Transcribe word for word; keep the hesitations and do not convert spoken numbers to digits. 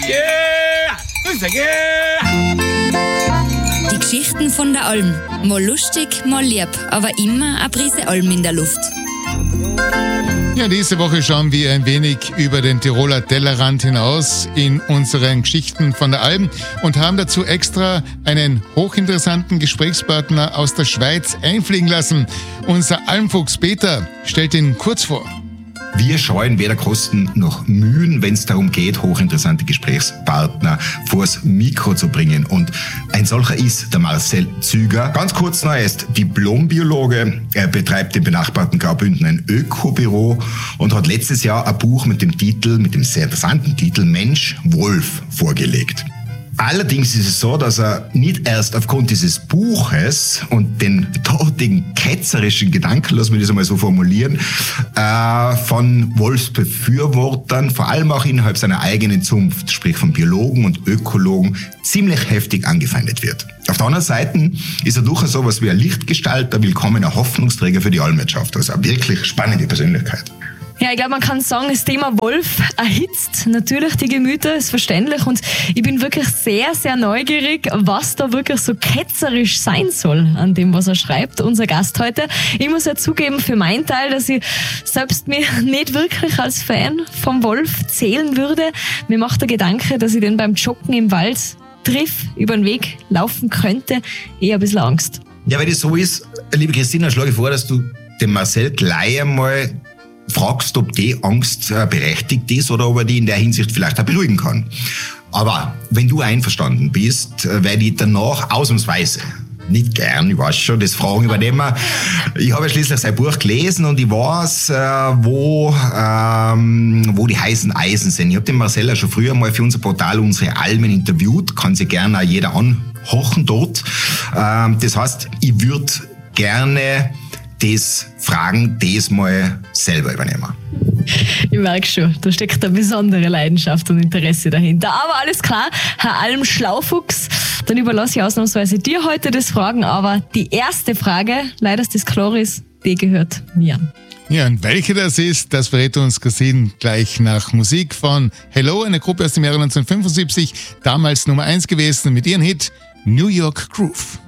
Yeah! Grüße, yeah! Die Geschichten von der Alm. Mal lustig, mal lieb, aber immer eine Prise Alm in der Luft. Ja, diese Woche schauen wir ein wenig über den Tiroler Tellerrand hinaus in unseren Geschichten von der Alm und haben dazu extra einen hochinteressanten Gesprächspartner aus der Schweiz einfliegen lassen. Unser Almfuchs Peter stellt ihn kurz vor. Wir scheuen weder Kosten noch Mühen, wenn es darum geht, hochinteressante Gesprächspartner vors Mikro zu bringen. Und ein solcher ist der Marcel Züger. Ganz kurz noch, er ist Diplombiologe. Er betreibt im benachbarten Graubünden ein Ökobüro und hat letztes Jahr ein Buch mit dem Titel, mit dem sehr interessanten Titel Mensch, Wolf vorgelegt. Allerdings ist es so, dass er nicht erst aufgrund dieses Buches und den dortigen ketzerischen Gedanken, lassen wir das einmal so formulieren, äh, von Wolfsbefürwortern, vor allem auch innerhalb seiner eigenen Zunft, sprich von Biologen und Ökologen, ziemlich heftig angefeindet wird. Auf der anderen Seite ist er durchaus sowas wie ein Lichtgestalter, willkommener Hoffnungsträger für die Almwirtschaft. Also eine wirklich spannende Persönlichkeit. Ja, ich glaube, man kann sagen, das Thema Wolf erhitzt natürlich die Gemüter, ist verständlich, und ich bin wirklich sehr, sehr neugierig, was da wirklich so ketzerisch sein soll an dem, was er schreibt, unser Gast heute. Ich muss ja zugeben, für meinen Teil, dass ich selbst mir nicht wirklich als Fan vom Wolf zählen würde. Mir macht der Gedanke, dass ich den beim Joggen im Wald triff, über den Weg laufen könnte, eher ein bisschen Angst. Ja, wenn das so ist, liebe Christina, schlage ich vor, dass du den Marcel gleich einmal fragst, ob die Angst äh, berechtigt ist oder ob er die in der Hinsicht vielleicht auch beruhigen kann. Aber wenn du einverstanden bist, äh, werde ich danach ausnahmsweise, nicht gern, ich weiß schon, das Fragen übernehmen. Ich habe ja schließlich sein Buch gelesen und ich weiß, äh, wo, ähm, wo die heißen Eisen sind. Ich habe den Marcel ja schon früher mal für unser Portal Unsere Almen interviewt, kann sich gerne auch jeder anhorchen dort. Ähm, das heißt, ich würde gerne das Fragen, das mal selber übernehmen. Ich merke schon, da steckt eine besondere Leidenschaft und Interesse dahinter. Aber alles klar, Herr Alm Schlaufuchs, dann überlasse ich ausnahmsweise dir heute das Fragen. Aber die erste Frage, leider ist das Chloris, die gehört mir. Ja, und welche das ist, das verrät uns Christine gleich nach Musik von Hello, eine Gruppe aus dem Jahre neunzehnhundertfünfundsiebzig, damals Nummer eins gewesen mit ihrem Hit New York Groove.